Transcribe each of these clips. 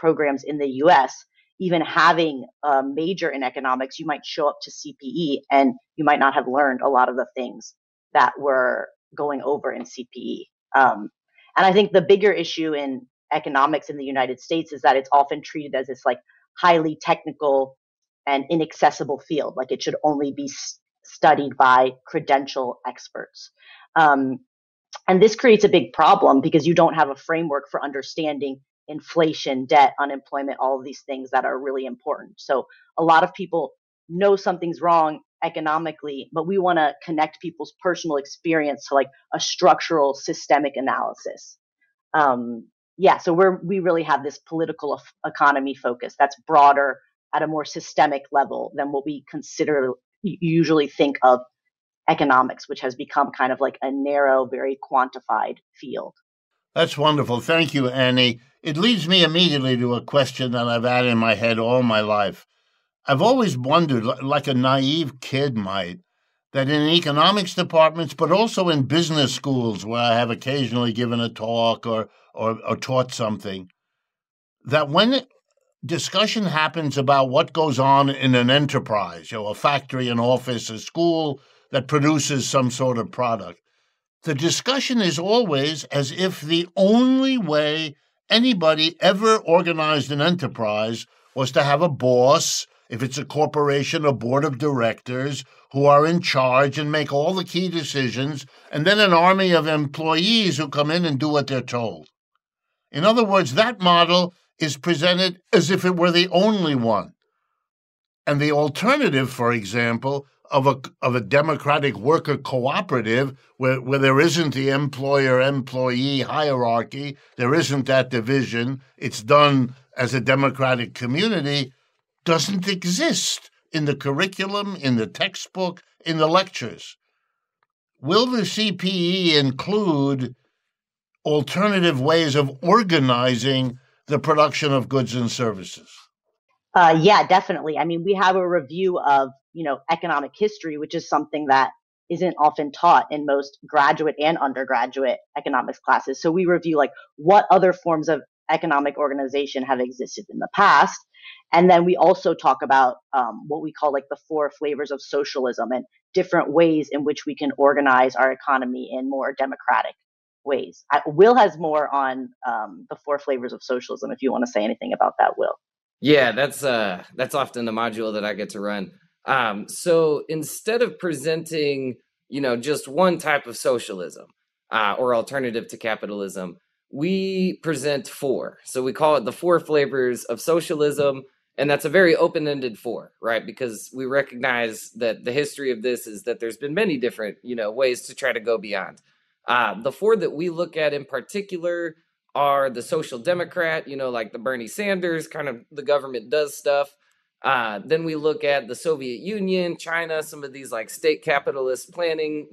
programs in the US, even having a major in economics, you might show up to CPE and you might not have learned a lot of the things that we're going over in CPE. And I think the bigger issue in economics in the United States is that it's often treated as this like highly technical and inaccessible field. Like it should only be studied by credential experts. And this creates a big problem because you don't have a framework for understanding inflation, debt, unemployment, all of these things that are really important. So a lot of people know something's wrong economically, but we want to connect people's personal experience to like a structural systemic analysis. So we really have this political economy focus that's broader at a more systemic level than what we usually think of economics, which has become kind of like a narrow, very quantified field. That's wonderful. Thank you, Annie. It leads me immediately to a question that I've had in my head all my life. I've always wondered, like a naive kid might, that in economics departments, but also in business schools where I have occasionally given a talk or taught something, that when discussion happens about what goes on in an enterprise, a factory, an office, a school that produces some sort of product, the discussion is always as if the only way anybody ever organized an enterprise was to have a boss, if it's a corporation, a board of directors who are in charge and make all the key decisions, and then an army of employees who come in and do what they're told. In other words, that model is presented as if it were the only one. And the alternative, for example, of a democratic worker cooperative where there isn't the employer-employee hierarchy, there isn't that division, it's done as a democratic community, doesn't exist in the curriculum, in the textbook, in the lectures. Will the CPE include alternative ways of organizing the production of goods and services? Yeah, definitely. I mean, we have a review of, economic history, which is something that isn't often taught in most graduate and undergraduate economics classes. So we review like what other forms of economic organization have existed in the past. And then we also talk about what we call like the 4 flavors of socialism and different ways in which we can organize our economy in more democratic ways. Will has more on the 4 flavors of socialism if you want to say anything about that, Will. Yeah, that's often the module that I get to run. So instead of presenting, just one type of socialism or alternative to capitalism, we present 4. So we call it the 4 flavors of socialism. And that's a very open-ended 4, right? Because we recognize that the history of this is that there's been many different, ways to try to go beyond. The 4 that we look at in particular are the social democrat, like the Bernie Sanders, kind of the government does stuff. Then we look at the Soviet Union, China, some of these like state capitalist planning,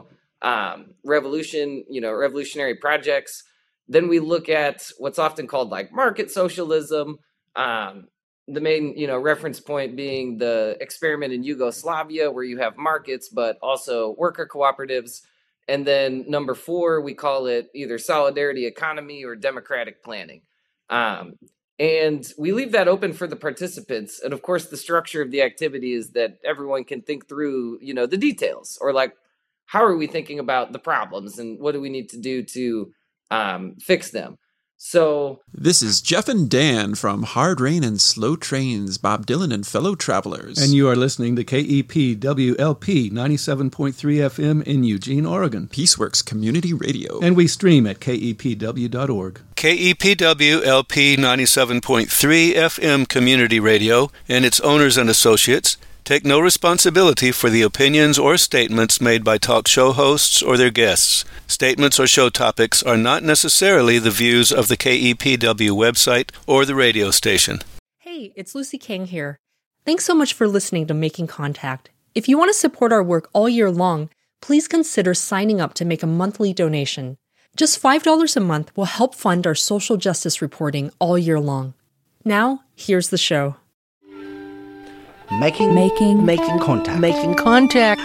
revolutionary projects. Then we look at what's often called like market socialism. The main, reference point being the experiment in Yugoslavia where you have markets, but also worker cooperatives. And then number 4, we call it either solidarity economy or democratic planning. And we leave that open for the participants. And of course, the structure of the activity is that everyone can think through, the details or like, how are we thinking about the problems and what do we need to do to fix them? So this is Jeff and Dan from Hard Rain and Slow Trains, Bob Dylan and Fellow Travelers. And you are listening to KEPWLP 97.3 FM in Eugene, Oregon. Peaceworks Community Radio. And we stream at kepw.org. KEPWLP 97.3 FM Community Radio and its owners and associates take no responsibility for the opinions or statements made by talk show hosts or their guests. Statements or show topics are not necessarily the views of the KEPW website or the radio station. Hey, it's Lucy King here. Thanks so much for listening to Making Contact. If you want to support our work all year long, please consider signing up to make a monthly donation. Just $5 a month will help fund our social justice reporting all year long. Now, here's the show. Making contact. Making contact.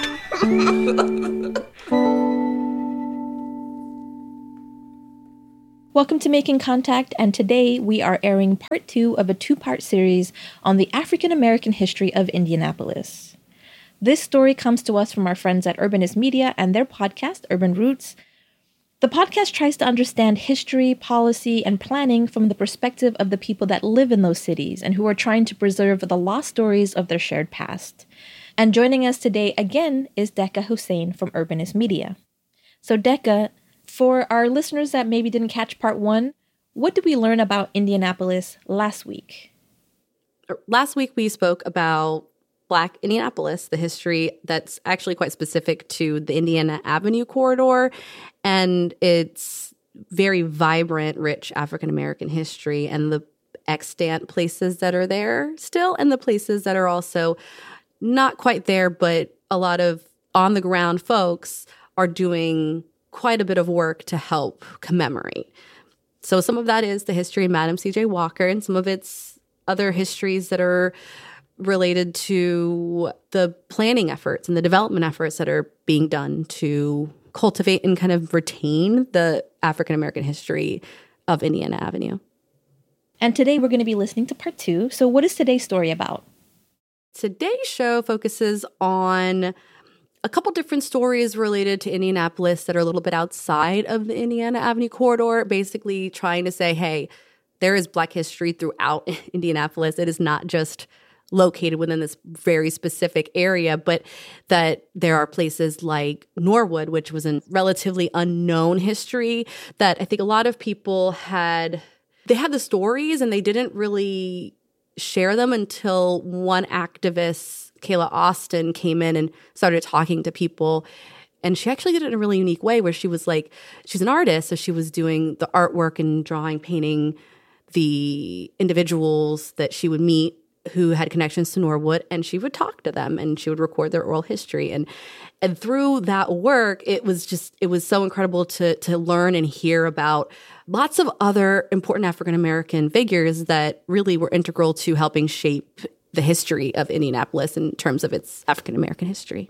Welcome to Making Contact, and today we are airing part 2 of a 2-part series on the African American history of Indianapolis. This story comes to us from our friends at Urbanist Media and their podcast, Urban Roots. The podcast tries to understand history, policy, and planning from the perspective of the people that live in those cities and who are trying to preserve the lost stories of their shared past. And joining us today again is Decca Hussein from Urbanist Media. So Decca, for our listeners that maybe didn't catch part 1, what did we learn about Indianapolis last week? Last week we spoke about Black Indianapolis, the history that's actually quite specific to the Indiana Avenue corridor and its very vibrant, rich African-American history and the extant places that are there still and the places that are also not quite there, but a lot of on-the-ground folks are doing quite a bit of work to help commemorate. So some of that is the history of Madam C.J. Walker and some of its other histories that are related to the planning efforts and the development efforts that are being done to cultivate and kind of retain the African-American history of Indiana Avenue. And today we're going to be listening to part 2. So what is today's story about? Today's show focuses on a couple different stories related to Indianapolis that are a little bit outside of the Indiana Avenue corridor, basically trying to say, hey, there is Black history throughout Indianapolis. It is not just located within this very specific area, but that there are places like Norwood, which was a relatively unknown history that I think a lot of people had the stories and they didn't really share them until one activist, Kayla Austin, came in and started talking to people. And she actually did it in a really unique way where she was like, she's an artist, so she was doing the artwork and drawing, painting the individuals that she would meet who had connections to Norwood, and she would talk to them and she would record their oral history. And through that work, it was so incredible to learn and hear about lots of other important African-American figures that really were integral to helping shape the history of Indianapolis in terms of its African-American history.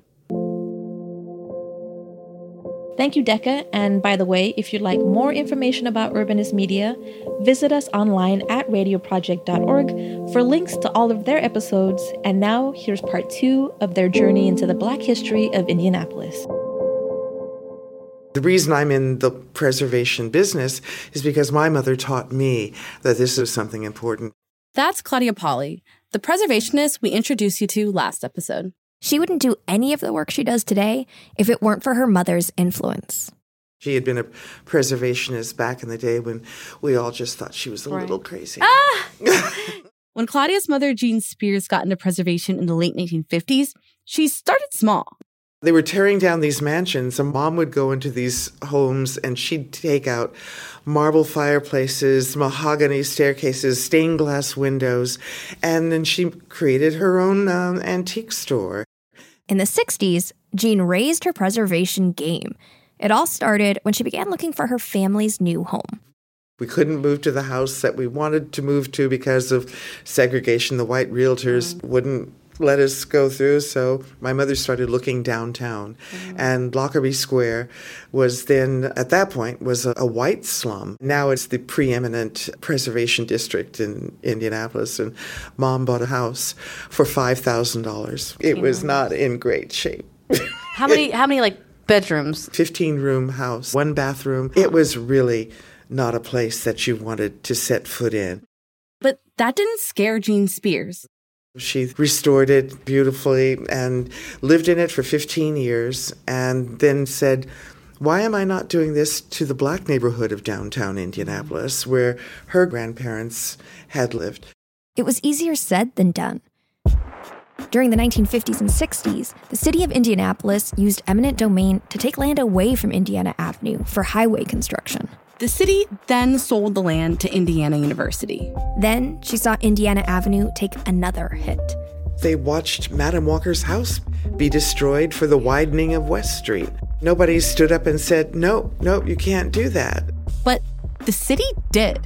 Thank you, Decca. And by the way, if you'd like more information about Urbanist Media, visit us online at radioproject.org for links to all of their episodes. And now here's part 2 of their journey into the Black history of Indianapolis. The reason I'm in the preservation business is because my mother taught me that this is something important. That's Claudia Polly, the preservationist we introduced you to last episode. She wouldn't do any of the work she does today if it weren't for her mother's influence. She had been a preservationist back in the day when we all just thought she was a little crazy. When Claudia's mother, Jean Spears, got into preservation in the late 1950s, she started small. They were tearing down these mansions, and Mom would go into these homes and she'd take out marble fireplaces, mahogany staircases, stained glass windows, and then she created her own antique store. In the 60s, Jean raised her preservation game. It all started when she began looking for her family's new home. We couldn't move to the house that we wanted to move to because of segregation. The white realtors wouldn't let us go through, so my mother started looking downtown. And Lockerbie Square was then, at that point, was a white slum. Now it's the preeminent preservation district in Indianapolis, and Mom bought a house for $5,000. It was not in great shape. How many like bedrooms? 15-room house, 1 bathroom. It was really not a place that you wanted to set foot in. But that didn't scare Jean Spears. She restored it beautifully and lived in it for 15 years and then said, why am I not doing this to the Black neighborhood of downtown Indianapolis, where her grandparents had lived? It was easier said than done. During the 1950s and 60s, the city of Indianapolis used eminent domain to take land away from Indiana Avenue for highway construction. The city then sold the land to Indiana University. Then she saw Indiana Avenue take another hit. They watched Madam Walker's house be destroyed for the widening of West Street. Nobody stood up and said, no, you can't do that. But the city did.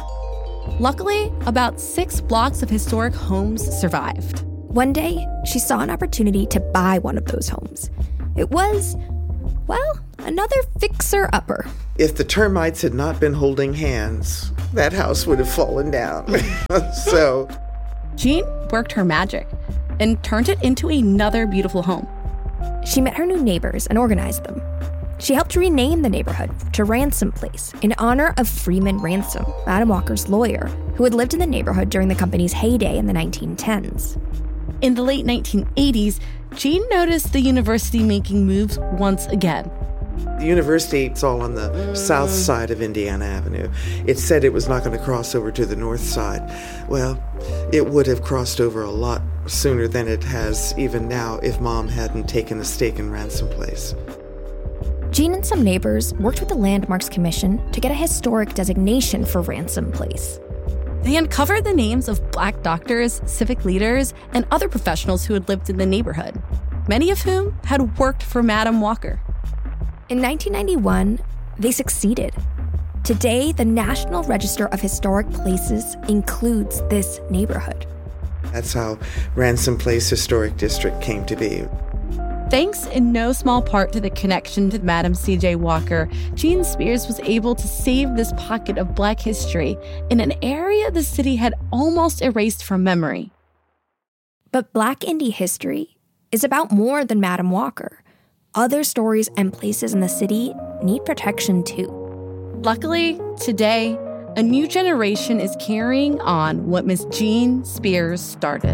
Luckily, about 6 blocks of historic homes survived. One day, she saw an opportunity to buy one of those homes. It was well, another fixer-upper. If the termites had not been holding hands, that house would have fallen down. So Jean worked her magic and turned it into another beautiful home. She met her new neighbors and organized them. She helped rename the neighborhood to Ransom Place in honor of Freeman Ransom, Madam Walker's lawyer, who had lived in the neighborhood during the company's heyday in the 1910s. In the late 1980s, Jean noticed the university making moves once again. the university is all on the south side of Indiana Avenue. It said it was not going to cross over to the north side. Well, it would have crossed over a lot sooner than it has even now if Mom hadn't taken a stake in Ransom Place. Jean and some neighbors worked with the Landmarks Commission to get a historic designation for Ransom Place. They uncovered the names of Black doctors, civic leaders, and other professionals who had lived in the neighborhood, many of whom had worked for Madam Walker. In 1991, they succeeded. Today, the National Register of Historic Places includes this neighborhood. That's how Ransom Place Historic District came to be. Thanks in no small part to the connection to Madam C.J. Walker, Jean Spears was able to save this pocket of Black history in an area the city had almost erased from memory. But Black Indie history is about more than Madam Walker. Other stories and places in the city need protection too. Luckily, today, a new generation is carrying on what Miss Jean Spears started.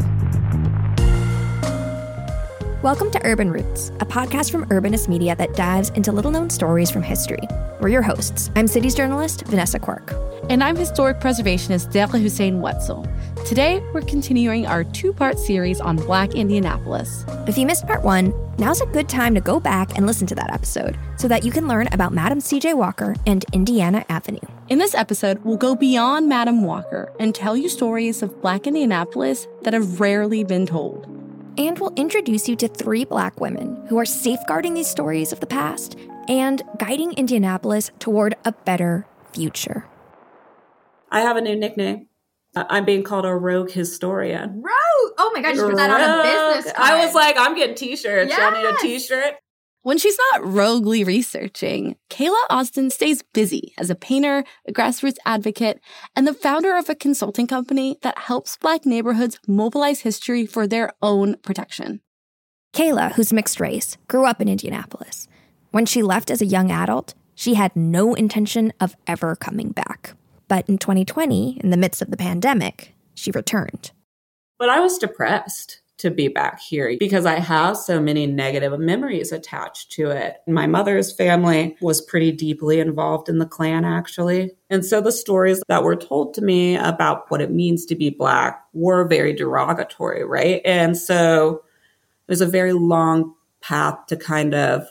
Welcome to Urban Roots, a podcast from Urbanist Media that dives into little-known stories from history. We're your hosts. I'm cities journalist Vanessa Quirk. And I'm historic preservationist Dequa Hussein Wetzel. Today, we're continuing our two-part series on Black Indianapolis. If you missed part 1, now's a good time to go back and listen to that episode so that you can learn about Madam C.J. Walker and Indiana Avenue. In this episode, we'll go beyond Madam Walker and tell you stories of Black Indianapolis that have rarely been told. And we'll introduce you to 3 Black women who are safeguarding these stories of the past and guiding Indianapolis toward a better future. I have a new nickname. I'm being called a rogue historian. Rogue! Oh my gosh, you put that on a business card. I was like, I'm getting t-shirts. Yes! Y'all need a t-shirt? When she's not roguely researching, Kayla Austin stays busy as a painter, a grassroots advocate, and the founder of a consulting company that helps Black neighborhoods mobilize history for their own protection. Kayla, who's mixed race, grew up in Indianapolis. When she left as a young adult, she had no intention of ever coming back. But in 2020, in the midst of the pandemic, she returned. But I was depressed to be back here because I have so many negative memories attached to it. My mother's family was pretty deeply involved in the Klan, actually. And so the stories that were told to me about what it means to be Black were very derogatory, right? And so there's a very long path to kind of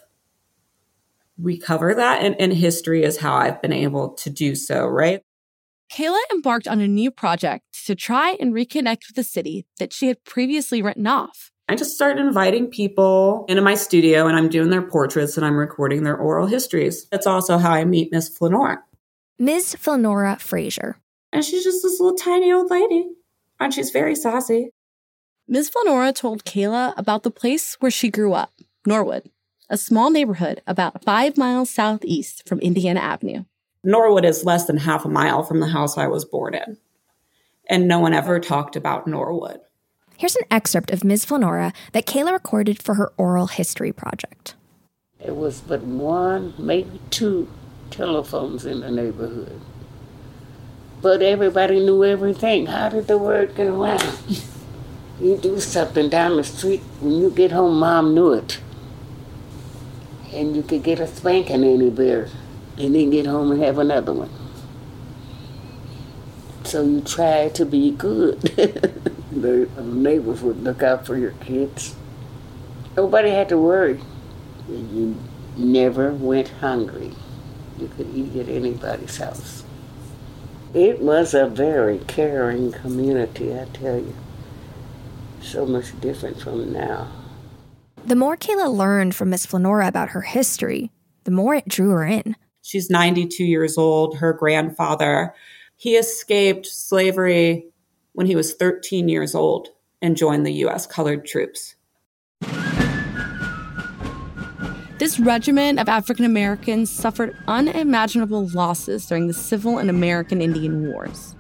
recover that. And history is how I've been able to do so, right? Kayla embarked on a new project to try and reconnect with the city that she had previously written off. I just started inviting people into my studio, and I'm doing their portraits and I'm recording their oral histories. That's also how I meet Miss Flanora. Ms. Flanora Frazier. And she's just this little tiny old lady, and she's very sassy. Ms. Flanora told Kayla about the place where she grew up, Norwood, a small neighborhood about 5 miles southeast from Indiana Avenue. Norwood is less than half a mile from the house I was born in. And no one ever talked about Norwood. Here's an excerpt of Ms. Flanora that Kayla recorded for her oral history project. There was but 1, maybe 2 telephones in the neighborhood. But everybody knew everything. How did the word get around? You do something down the street, when you get home, Mom knew it. And you could get a spanking anywhere. And then get home and have another one. So you try to be good. The neighbors would look out for your kids. Nobody had to worry. You never went hungry. You could eat at anybody's house. It was a very caring community, I tell you. So much different from now. The more Kayla learned from Miss Flanora about her history, the more it drew her in. She's 92 years old. Her grandfather, he escaped slavery when he was 13 years old and joined the U.S. colored troops. This regiment of African Americans suffered unimaginable losses during the Civil and American Indian Wars.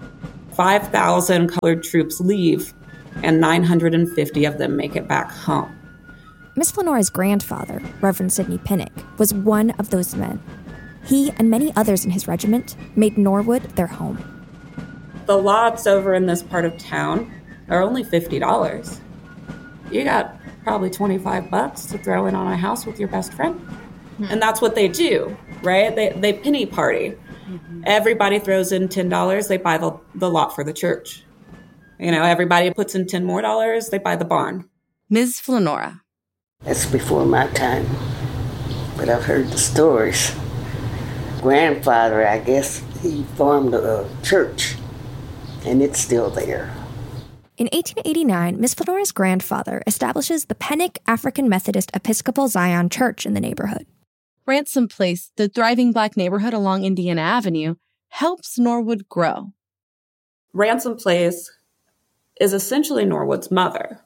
5,000 colored troops leave, and 950 of them make it back home. Miss Flenora's grandfather, Reverend Sidney Pinnock, was one of those men. He and many others in his regiment made Norwood their home. The lots over in this part of town are only $50. You got probably $25 to throw in on a house with your best friend. And that's what they do, right? They penny party. Everybody throws in $10, they buy the lot for the church. You know, everybody puts in $10 more, they buy the barn. Ms. Flenora. That's before my time, but I've heard the stories. Grandfather, I guess, he formed a church, and it's still there. In 1889, Miss Flenora's grandfather establishes the Pennock African Methodist Episcopal Zion Church in the neighborhood. Ransom Place, the thriving Black neighborhood along Indiana Avenue, helps Norwood grow. Ransom Place is essentially Norwood's mother,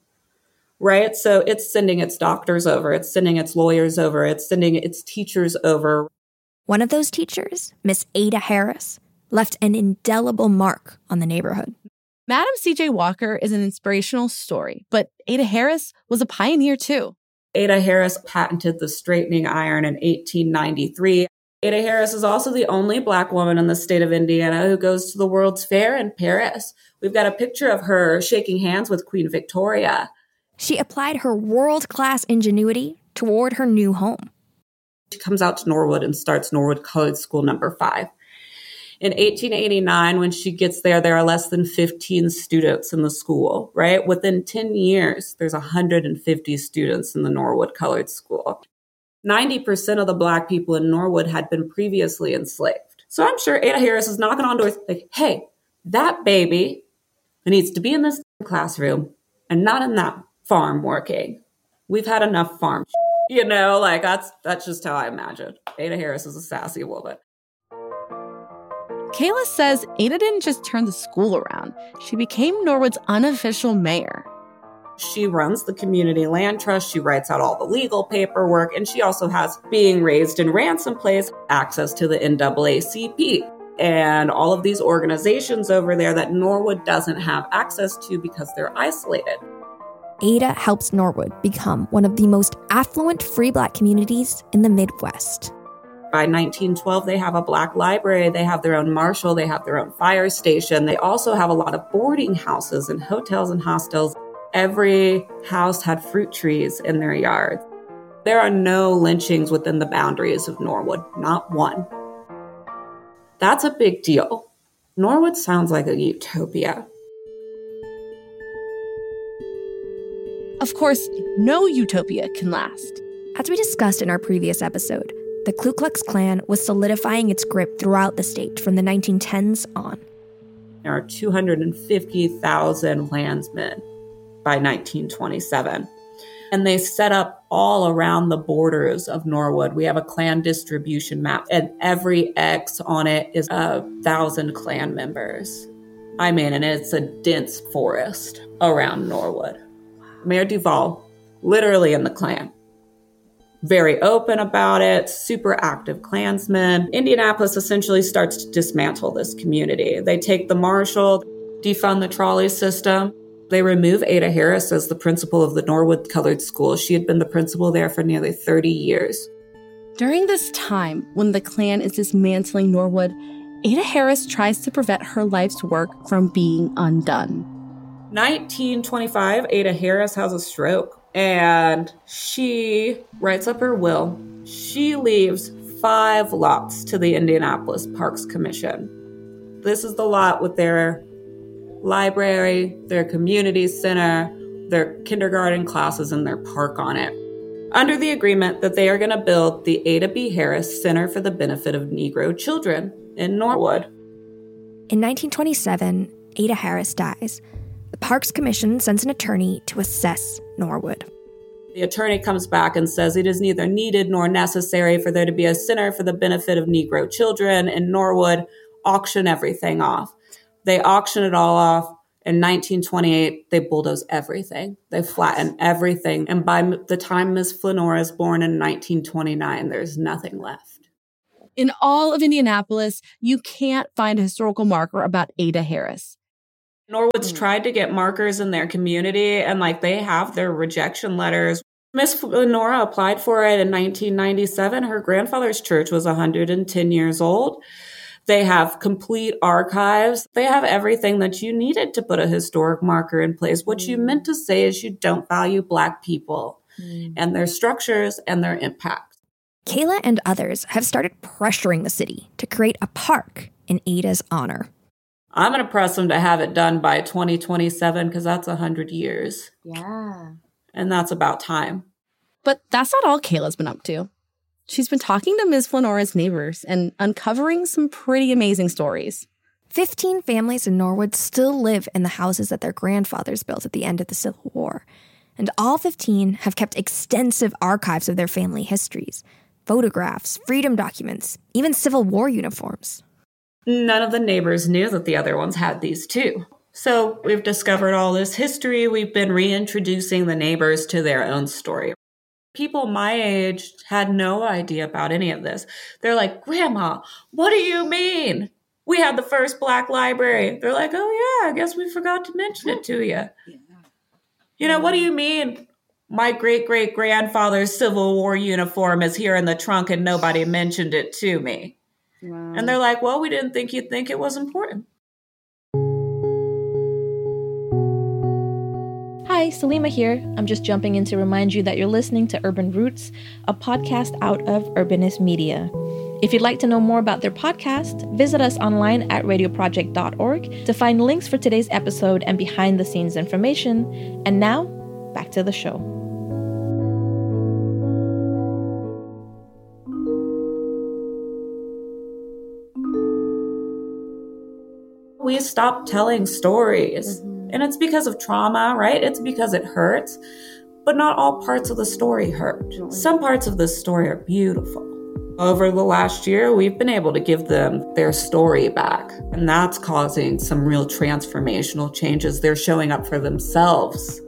right? So it's sending its doctors over, it's sending its lawyers over, it's sending its teachers over. One of those teachers, Miss Ada Harris, left an indelible mark on the neighborhood. Madam C.J. Walker is an inspirational story, but Ada Harris was a pioneer too. Ada Harris patented the straightening iron in 1893. Ada Harris is also the only Black woman in the state of Indiana who goes to the World's Fair in Paris. We've got a picture of her shaking hands with Queen Victoria. She applied her world-class ingenuity toward her new home. She comes out to Norwood and starts Norwood Colored School number 5. In 1889, when she gets there, there are less than 15 students in the school, right? Within 10 years, there's 150 students in the Norwood Colored School. 90% of the Black people in Norwood had been previously enslaved. So I'm sure Ada Harris is knocking on doors like, hey, that baby needs to be in this classroom and not in that farm working. We've had enough farm. You know, like that's just how I imagine. Ada Harris is a sassy woman. Kayla says Ada didn't just turn the school around. She became Norwood's unofficial mayor. She runs the community land trust. She writes out all the legal paperwork. And she also has, being raised in Ransom Place, access to the NAACP and all of these organizations over there that Norwood doesn't have access to because they're isolated. Ada helps Norwood become one of the most affluent free Black communities in the Midwest. By 1912, they have a Black library, they have their own marshal, they have their own fire station. They also have a lot of boarding houses and hotels and hostels. Every house had fruit trees in their yard. There are no lynchings within the boundaries of Norwood, not one. That's a big deal. Norwood sounds like a utopia. Of course, no utopia can last. As we discussed in our previous episode, the Ku Klux Klan was solidifying its grip throughout the state from the 1910s on. There are 250,000 Klansmen by 1927. And they set up all around the borders of Norwood. We have a Klan distribution map, and every X on it is 1,000 Klan members. I mean, and it's a dense forest around Norwood. Mayor Duval, literally in the Klan. Very open about it, super active Klansmen. Indianapolis essentially starts to dismantle this community. They take the marshal, defund the trolley system. They remove Ada Harris as the principal of the Norwood Colored School. She had been the principal there for nearly 30 years. During this time, when the Klan is dismantling Norwood, Ada Harris tries to prevent her life's work from being undone. 1925, Ada Harris has a stroke, and she writes up her will. She leaves 5 lots to the Indianapolis Parks Commission. This is the lot with their library, their community center, their kindergarten classes, and their park on it, under the agreement that they are going to build the Ada B. Harris Center for the Benefit of Negro Children in Norwood. In 1927, Ada Harris dies. The Parks Commission sends an attorney to assess Norwood. The attorney comes back and says it is neither needed nor necessary for there to be a center for the benefit of Negro children in Norwood. Auction everything off. They auction it all off, In 1928, they bulldoze everything. They flatten everything. And by the time Miss Flanora is born in 1929, there's nothing left. In all of Indianapolis, you can't find a historical marker about Ada Harris. Norwood's tried to get markers in their community, and they have their rejection letters. Miss Flanora applied for it in 1997. Her grandfather's church was 110 years old. They have complete archives. They have everything that you needed to put a historic marker in place. What you meant to say is you don't value Black people and their structures and their impact. Kayla and others have started pressuring the city to create a park in Ada's honor. I'm going to press them to have it done by 2027 because that's 100 years. Yeah. And that's about time. But that's not all Kayla's been up to. She's been talking to Ms. Flanora's neighbors and uncovering some pretty amazing stories. 15 families in Norwood still live in the houses that their grandfathers built at the end of the Civil War. And all 15 have kept extensive archives of their family histories. Photographs, freedom documents, even Civil War uniforms. None of the neighbors knew that the other ones had these too. So we've discovered all this history. We've been reintroducing the neighbors to their own story. People my age had no idea about any of this. They're like, Grandma, what do you mean? We had the first Black library. They're like, oh yeah, I guess we forgot to mention it to you. You know, what do you mean? My great-great-grandfather's Civil War uniform is here in the trunk and nobody mentioned it to me. Wow. And they're like, well, we didn't think you'd think it was important. Hi, Salima here. I'm just jumping in to remind you that you're listening to Urban Roots, a podcast out of Urbanist Media. If you'd like to know more about their podcast, visit us online at radioproject.org to find links for today's episode and behind-the-scenes information. And now, back to the show. We stopped telling stories. And it's because of trauma, right? It's because it hurts. But not all parts of the story hurt. Some parts of the story are beautiful. Over the last year, we've been able to give them their story back. And that's causing some real transformational changes. They're showing up for themselves.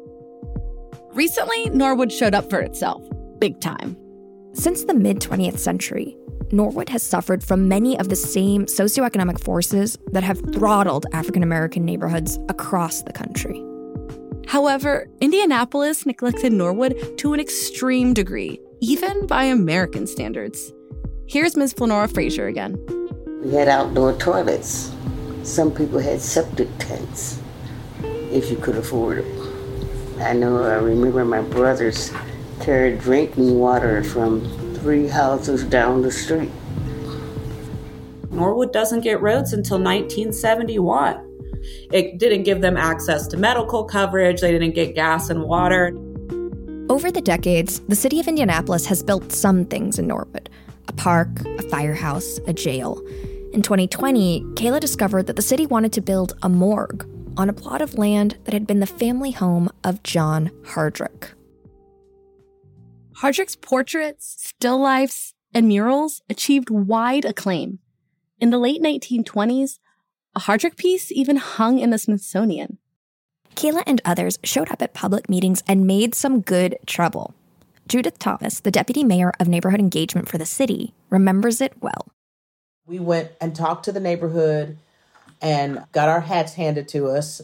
Recently, Norwood showed up for itself. Big time. Since the mid-20th century, Norwood has suffered from many of the same socioeconomic forces that have throttled African-American neighborhoods across the country. However, Indianapolis neglected Norwood to an extreme degree, even by American standards. Here's Ms. Flanora Frazier again. We had outdoor toilets. Some people had septic tanks, if you could afford it. I remember my brothers carried drinking water from 3 houses down the street. Norwood doesn't get roads until 1971. It didn't give them access to medical coverage. They didn't get gas and water. Over the decades, the city of Indianapolis has built some things in Norwood. A park, a firehouse, a jail. In 2020, Kayla discovered that the city wanted to build a morgue on a plot of land that had been the family home of John Hardrick. Hardrick's portraits, still lifes, and murals achieved wide acclaim. In the late 1920s, a Hardrick piece even hung in the Smithsonian. Kayla and others showed up at public meetings and made some good trouble. Judith Thomas, the deputy mayor of neighborhood engagement for the city, remembers it well. We went and talked to the neighborhood and got our hats handed to us.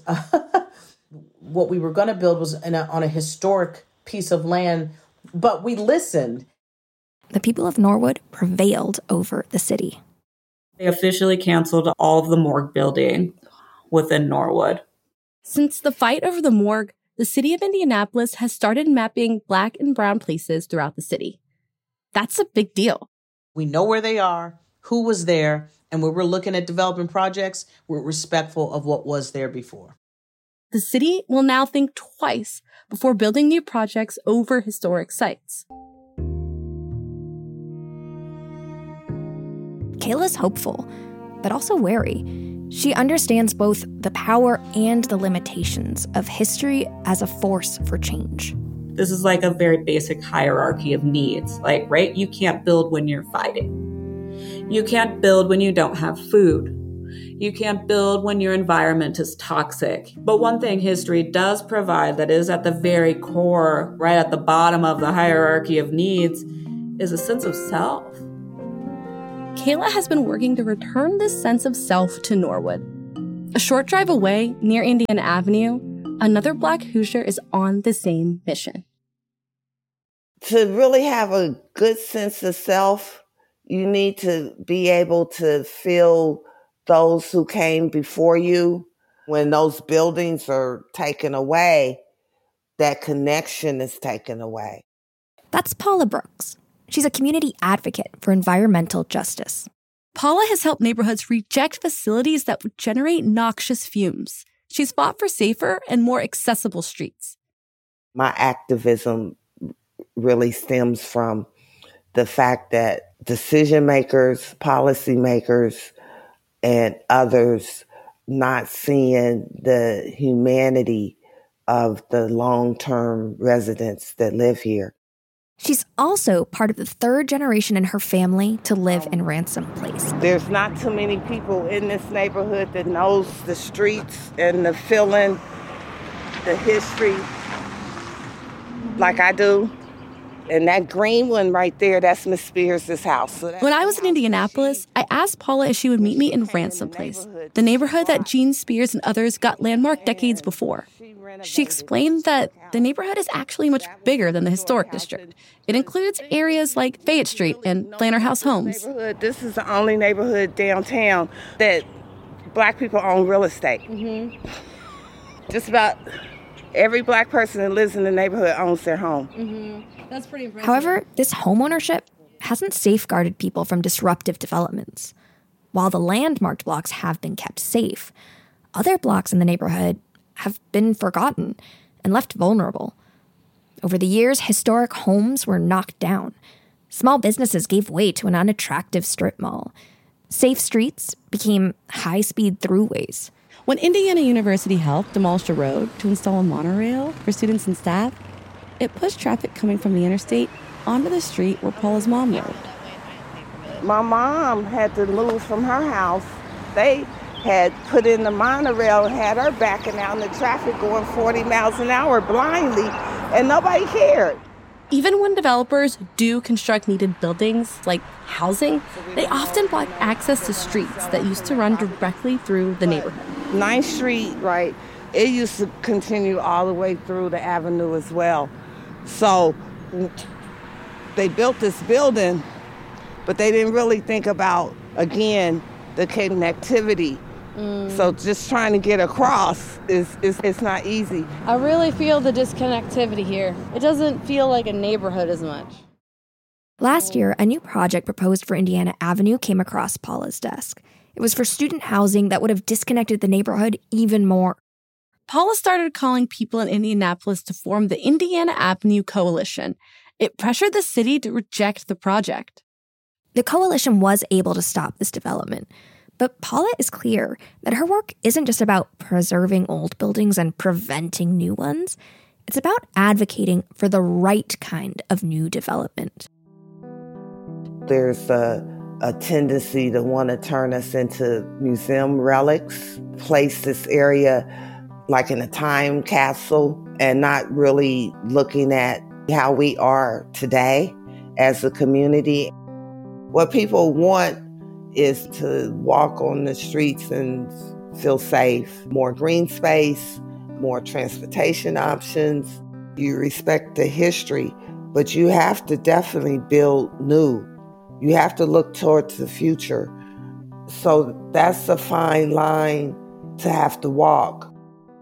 What we were going to build was on a historic piece of land, but we listened. The people of Norwood prevailed over the city. They officially canceled all of the morgue building within Norwood. Since the fight over the morgue, the city of Indianapolis has started mapping Black and brown places throughout the city. That's a big deal. We know where they are, who was there, and when we're looking at developing projects, we're respectful of what was there before. The city will now think twice before building new projects over historic sites. Kayla's hopeful, but also wary. She understands both the power and the limitations of history as a force for change. This is like a very basic hierarchy of needs. Right? You can't build when you're fighting. You can't build when you don't have food. You can't build when your environment is toxic. But one thing history does provide that is at the very core, right at the bottom of the hierarchy of needs, is a sense of self. Kayla has been working to return this sense of self to Norwood. A short drive away, near Indiana Avenue, another Black Hoosier is on the same mission. To really have a good sense of self, you need to be able to feel those who came before you. When those buildings are taken away, that connection is taken away. That's Paula Brooks. She's a community advocate for environmental justice. Paula has helped neighborhoods reject facilities that would generate noxious fumes. She's fought for safer and more accessible streets. My activism really stems from the fact that decision makers, policy makers, and others not seeing the humanity of the long-term residents that live here. She's also part of the third generation in her family to live in Ransom Place. There's not too many people in this neighborhood that knows the streets and the feeling, the history like I do. And that green one right there, that's Miss Spears' house. When I was in Indianapolis, I asked Paula if she would meet me in Ransom Place, the neighborhood that Gene Spears and others got landmarked decades before. She explained that the neighborhood is actually much bigger than the historic district. It includes areas like Fayette Street and Planter House Homes. This is the only neighborhood downtown that Black people own real estate. Mm-hmm. Just about every Black person that lives in the neighborhood owns their home. Mm-hmm. That's pretty impressive. However, this homeownership hasn't safeguarded people from disruptive developments. While the landmarked blocks have been kept safe, other blocks in the neighborhood have been forgotten and left vulnerable. Over the years, historic homes were knocked down. Small businesses gave way to an unattractive strip mall. Safe streets became high-speed throughways. When Indiana University helped demolish a road to install a monorail for students and staff, it pushed traffic coming from the interstate onto the street where Paula's mom lived. My mom had to move from her house. They had put in the monorail and had her backing out in the traffic going 40 miles an hour blindly, and nobody cared. Even when developers do construct needed buildings, like housing, they often block access to streets that used to run directly through the neighborhood. 9th Street, right, it used to continue all the way through the avenue as well. So they built this building, but they didn't really think about, again, the connectivity. So just trying to get across it's not easy. I really feel the disconnectivity here. It doesn't feel like a neighborhood as much. Last year, a new project proposed for Indiana Avenue came across Paula's desk. It was for student housing that would have disconnected the neighborhood even more. Paula started calling people in Indianapolis to form the Indiana Avenue Coalition. It pressured the city to reject the project. The coalition was able to stop this development. But Paula is clear that her work isn't just about preserving old buildings and preventing new ones. It's about advocating for the right kind of new development. There's a tendency to want to turn us into museum relics, place this area like in a time capsule, and not really looking at how we are today as a community. What people want is to walk on the streets and feel safe. More green space, more transportation options. You respect the history, but you have to definitely build new. You have to look towards the future. So that's a fine line to have to walk.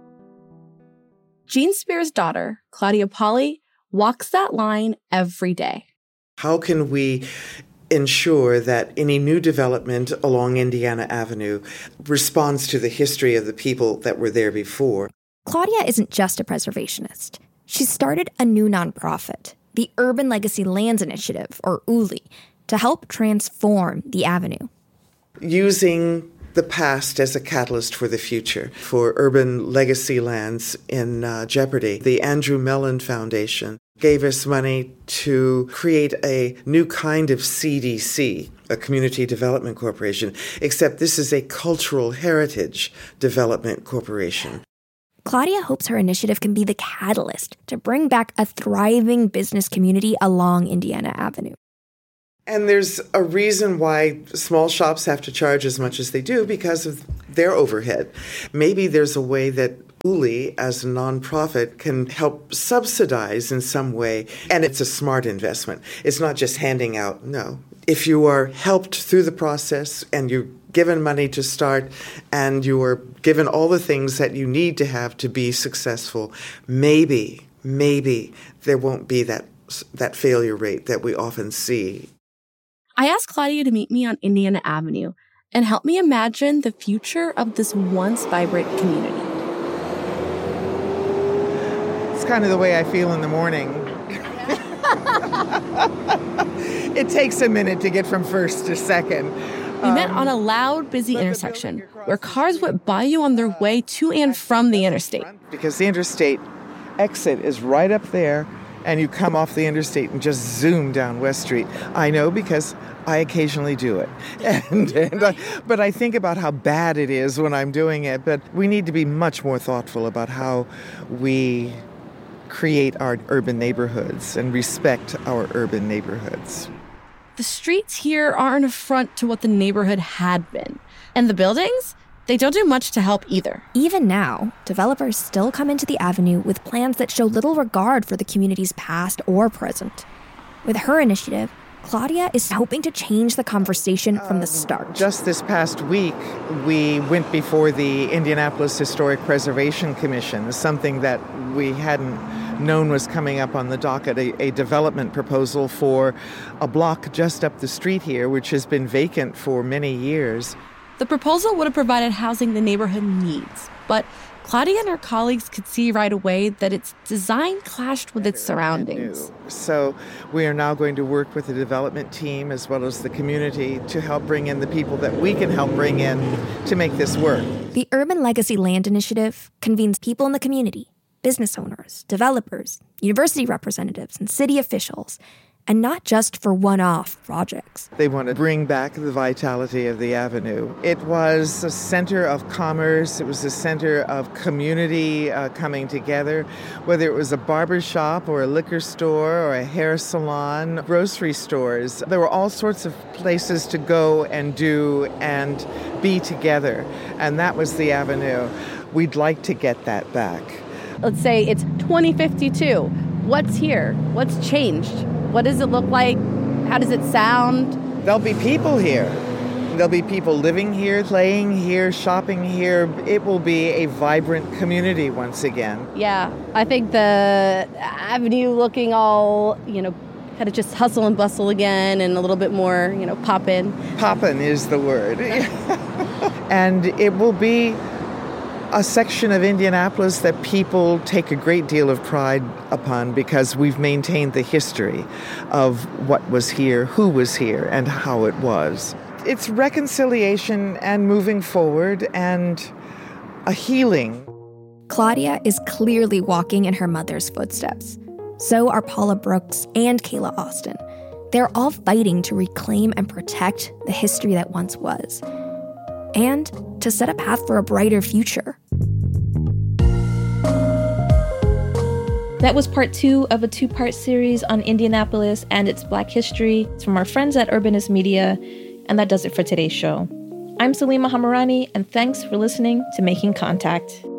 Gene Spears' daughter, Claudia Polly, walks that line every day. How can we ensure that any new development along Indiana Avenue responds to the history of the people that were there before? Claudia isn't just a preservationist. She started a new nonprofit, the Urban Legacy Lands Initiative, or ULI, to help transform the avenue. Using the past as a catalyst for the future, for urban legacy lands in jeopardy, the Andrew Mellon Foundation gave us money to create a new kind of CDC, a Community Development Corporation, except this is a Cultural Heritage Development Corporation. Claudia hopes her initiative can be the catalyst to bring back a thriving business community along Indiana Avenue. And there's a reason why small shops have to charge as much as they do, because of their overhead. Maybe there's a way that Uli, as a nonprofit, can help subsidize in some way. And it's a smart investment. It's not just handing out, no. If you are helped through the process and you're given money to start and you are given all the things that you need to have to be successful, maybe there won't be that failure rate that we often see. I asked Claudia to meet me on Indiana Avenue and help me imagine the future of this once vibrant community. It's kind of the way I feel in the morning. It takes a minute to get from first to second. We met on a loud, busy intersection where cars went by you on their way to and from the interstate. Because the interstate exit is right up there, and you come off the interstate and just zoom down West Street. I know because I occasionally do it. But I think about how bad it is when I'm doing it. But we need to be much more thoughtful about how we create our urban neighborhoods and respect our urban neighborhoods. The streets here are an affront to what the neighborhood had been. And the buildings? They don't do much to help either. Even now, developers still come into the avenue with plans that show little regard for the community's past or present. With her initiative, Claudia is hoping to change the conversation from the start. Just this past week, we went before the Indianapolis Historic Preservation Commission, something that we hadn't known was coming up on the docket, a development proposal for a block just up the street here, which has been vacant for many years. The proposal would have provided housing the neighborhood needs, but Claudia and her colleagues could see right away that its design clashed with its surroundings. So we are now going to work with the development team as well as the community to help bring in the people that we can help bring in to make this work. The Urban Legacy Land Initiative convenes people in the community, business owners, developers, university representatives, and city officials, and not just for one-off projects. They want to bring back the vitality of the avenue. It was a center of commerce. It was a center of community coming together, whether it was a barber shop or a liquor store or a hair salon, grocery stores. There were all sorts of places to go and do and be together, and that was the avenue. We'd like to get that back. Let's say it's 2052. What's here? What's changed? What does it look like? How does it sound? There'll be people here. There'll be people living here, playing here, shopping here. It will be a vibrant community once again. Yeah, I think the avenue looking all, kind of just hustle and bustle again and a little bit more, poppin'. Poppin' is the word. And it will be a section of Indianapolis that people take a great deal of pride upon because we've maintained the history of what was here, who was here, and how it was. It's reconciliation and moving forward and a healing. Claudia is clearly walking in her mother's footsteps. So are Paula Brooks and Kayla Austin. They're all fighting to reclaim and protect the history that once was, and to set a path for a brighter future. That was part 2 of a 2-part series on Indianapolis and its Black history. It's from our friends at Urbanist Media, and that does it for today's show. I'm Salima Hamirani, and thanks for listening to Making Contact.